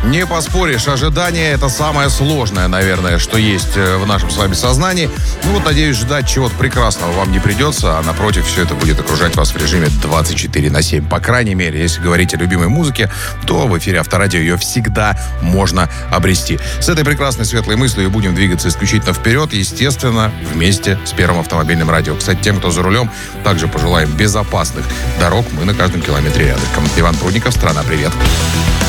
Не поспоришь, ожидание — это самое сложное, наверное, что есть в нашем с вами сознании. Ну вот, надеюсь, ждать чего-то прекрасного вам не придется, а напротив, все это будет окружать вас в режиме 24/7. По крайней мере, если говорить о любимой музыке, то в эфире Авторадио ее всегда можно обрести. С этой прекрасной светлой мыслью и будем двигаться исключительно вперед, естественно, вместе с Первым автомобильным радио. Кстати, тем, кто за рулем, также пожелаем безопасных дорог. Мы на каждом километре рядом. Иван Прудников, «Страна, привет».